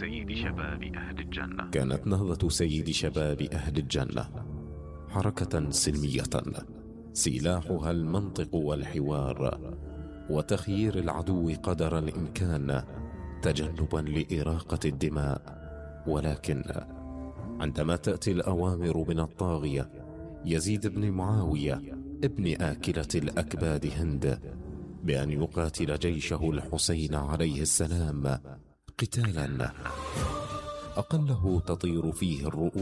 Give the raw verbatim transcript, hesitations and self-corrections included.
سيد شباب أهل الجنة. كانت نهضة سيد شباب أهل الجنة حركة سلمية سلاحها المنطق والحوار وتخيير العدو قدر الإمكان تجنبا لإراقة الدماء. ولكن عندما تأتي الأوامر من الطاغية يزيد بن معاوية ابن آكلة الأكباد هند بأن يقاتل جيشه الحسين عليه السلام قتالا أقله تطير فيه الرؤوس